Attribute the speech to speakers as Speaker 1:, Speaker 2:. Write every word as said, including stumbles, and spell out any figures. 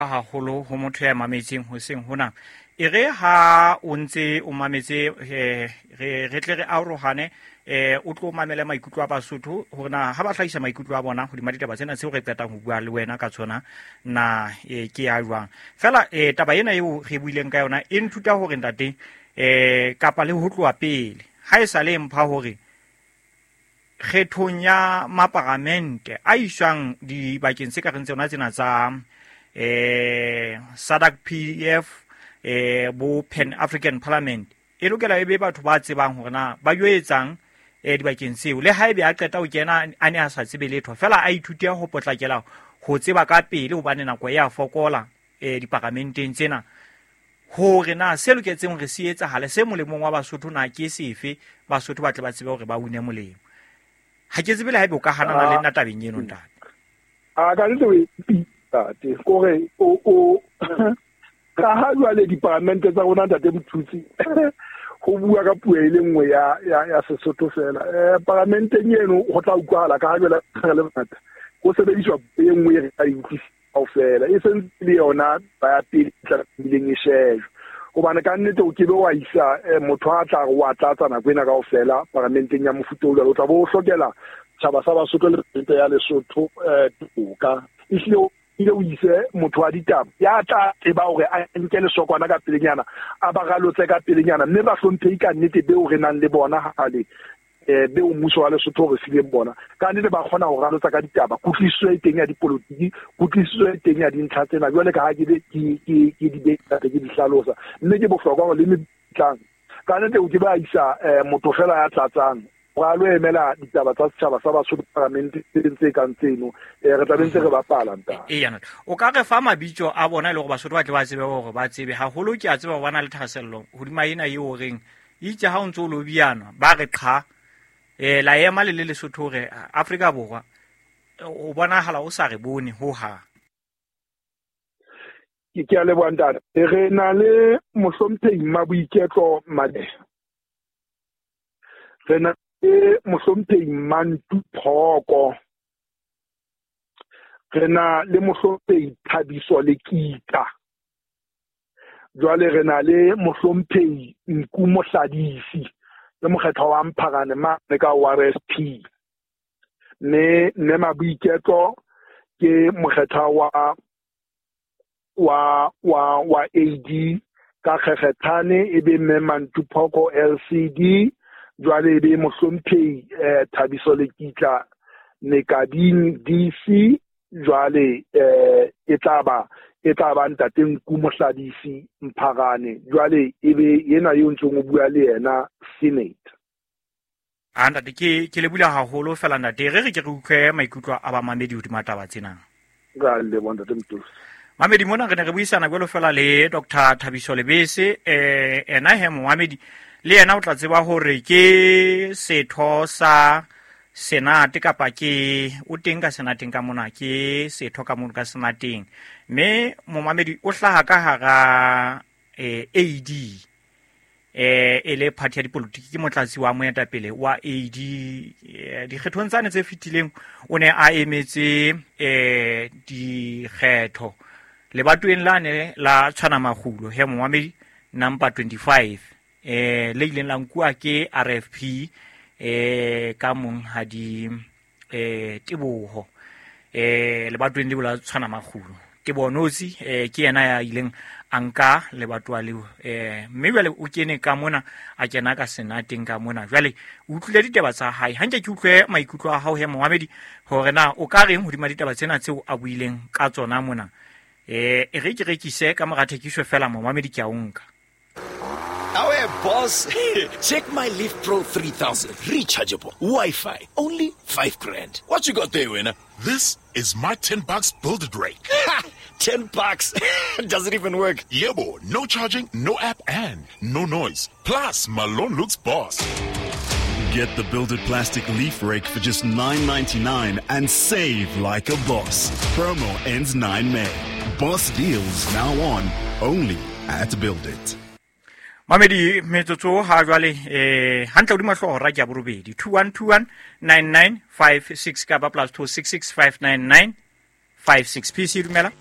Speaker 1: ha holo ho motho ya mametseng ho seng hona e re ha o ntse o mametse re re tle re arohane eh o tlo mamela maikutlo a Basotho hona ha ba hlahisa maikutlo a bona ho di maditaba tsena tseo re qetang ho bua le wena ka tsona na e ke ya jwang fela eh taba ena eo re buileng ka yona e nthuta hore ntate eh kapa le ho tloa pele ha e sale mpha hore kgethong ya maparamente a iswang di bakeng se ka reng tsona tsena tsa eh SADC P F eh bo Pan African Parliament e lokela e be batho ba tsebang hore na ba yo etsang eh dibakeng seo le haebe a qeta ho kena a ne a sa tsebe letho fela a ithutia ho potlakela ho tseba ka pele hobane nako ya fokola eh diparamenteng tsena hore na se loketseng re se etsa hale se molemong wa Basotho na ke sefe Basotho ba tle ba tsebe hore ba une molemo ha ke tsebe le haebe o ka hanana le nna tabeng eno ntate
Speaker 2: a ka ntse we tate kore o o ka ha jwale diparamente tsa rona ntate Mthutsi go bua ka puo ile nngwe ya ya ya Sesotho fela eh parlamenteng eno go tla utlwala ka ha jwale le mata go sebediswa e nngwe e ka utlwisa ofela e sentse le yona ba ya pele tla bileng e shejo gobane ka nnete o kebe wa isa motho a tla wa tlatsa na kwena ka ofela parlamenteng ya mofuta o lo tla bo hlokela tshaba sa Basotho le pente ya Lesotho eh tuka isle ile o ise motho wa ditaba ya tla tseba hore a nke le sokwana ka pelenyana a ba galotse ka pelenyana mme ba hlomphe ka nnete be o re nang le bona hale eh be o muso wa Lesotho re fileng bona ka nnete ba khona ho galotsa ka ditaba kutliso e teng ya dipolitiki kutliso e teng ya dintlha tsena jwale ka ha ke ke ke di beta ke di hlalosa mme ke bohlokwa go le mitlang ka nnete o ke ba isa motho fela ya tlatsang wa lo emela ditaba tsa setjhaba sa Basotho parlamente tse ka ntseno e re tabentse re bapala nta
Speaker 1: e yana o ka re fa mabitso a bona le go Basotho ba tle ba tsebe hore ba tsebe ha holo ke a tseba bona le thasello ho di maina e o reng itse ha o ntse o lobiana ba re qha eh la ema le le Lesotho re Afrika Borwa o bona hala o sa re bone ho ha
Speaker 2: ke ke le bwanda re na le mohlomphehi mabuiketlo made re na e mohlomphehi Mantu Phoko re na le mohlomphehi Thabiso Lekita jwale re na le mohlomphehi Nkumo Hladisi le mokgetho wa Mphakane ma ka wa R S P ne ne mabuiketlo ke mokgetho wa wa wa wa A D ka kgekgethane e be mme Mantu Phoko L C D jwale be mohlomphehi eh Thabiso Lekitla Nekadini D C jwale eh e tlaba e tlaba ntate Nkumo Hladisi Mphakane jwale ebe yena yo ntse ngo bua le yena Senate
Speaker 1: anda ke ke le bula haholo fela ntate re re ke re utlwe maikutlo a ba mamedi ho di mataba tsena
Speaker 2: ga le bonda temtulo
Speaker 1: mamedi mona re ne re buisana gwelo fela le Doctor Thabiso Lebese eh ena he Mohamedi le yena o tla tseba hore ke setho sa senate kapa ke o teng ka senateng ka mona ke setho ka mona ka senateng mme Momamedi o hlaha ka hara eh A D eh ele party ya dipolitiki ke motlatsi wa moetapele wa A D di kgethong tsane tse fitileng o ne a emetse eh di kgetho le batweng la ne la tshwana magulo he Momamedi number twenty-five eh le ileng la nkua ke R F P eh ka mong ha di eh Teboho eh le batweng le bola tshwana magulo Tebonotsi eh ke yena ya ileng anka le batwa le eh mme jwale o kene ka mona a kena ka senateng ka mona jwale o utlwile ditaba tsa hae ha nke ke utlwe maikutlo a hao he Mohamedi hore na o ka reng ho di maditaba tsena tseo a buileng ka tsona mona eh e re ke rekise ka morathe ke shwe fela Mohamedi ke a unka.
Speaker 3: Our boss, check my Leaf Pro three thousand, rechargeable, Wi-Fi, only five grand. What you got there, winner?
Speaker 4: This is my ten bucks build-it rate.
Speaker 3: ten bucks? Does it even work?
Speaker 4: Yeah, boy, no charging, no app, and no noise. Plus, my loan looks boss.
Speaker 5: Get the Build It Plastic Leaf Rake for just nine ninety-nine and save like a boss. Promo ends nine May. Boss deals now on, only at Build It.
Speaker 1: Mamedi metsotso ha jwale eh hantle di mahlo ra ja borobedi two one two one nine nine five six ka ba plus two six six five nine nine five six P C dumela